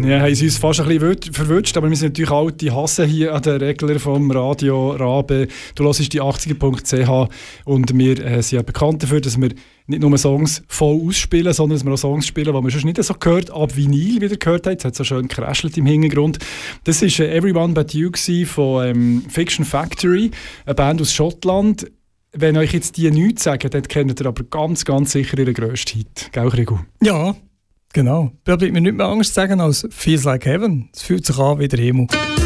Ja, haben sie uns fast ein bisschen verwünscht, aber wir sind natürlich alte Hasse hier an den Regler vom Radio Rabe. Du hörst die 80er.ch und wir sind ja bekannt dafür, dass wir nicht nur Songs voll ausspielen, sondern dass wir auch Songs spielen, die man schon nicht so gehört, ab Vinyl wieder gehört hat. Es hat so schön geräschelt im Hintergrund. Das war «Everyone But You» von Fiction Factory, eine Band aus Schottland. Wenn euch jetzt die nichts sagen, dann kennt ihr aber ganz, ganz sicher ihren grössten Hit. Gell, Rigo? Ja, genau. Da bleibt mir nicht mehr Angst zu sagen als «Feels like Heaven». Es fühlt sich an wie der Himmel.